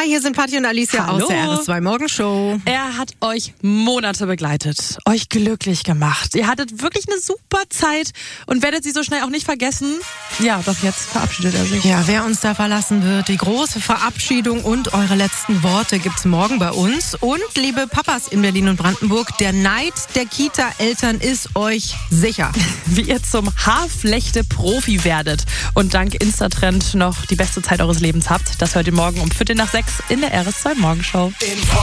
Hi, hier sind Patti und Alicia Hallo. aus der RS2 Morgenshow. Er hat euch Monate begleitet, euch glücklich gemacht. Ihr hattet wirklich eine super Zeit und werdet sie so schnell auch nicht vergessen. Ja, doch jetzt verabschiedet er sich. Ja, wer uns da verlassen wird, die große Verabschiedung und eure letzten Worte gibt's morgen bei uns. Und liebe Papas in Berlin und Brandenburg, der Neid der Kita-Eltern ist euch sicher. Wie ihr zum Haarflechte-Profi werdet und dank Instatrend noch die beste Zeit eures Lebens habt, das hört ihr morgen um 5:45 in der RS2 Morgenshow.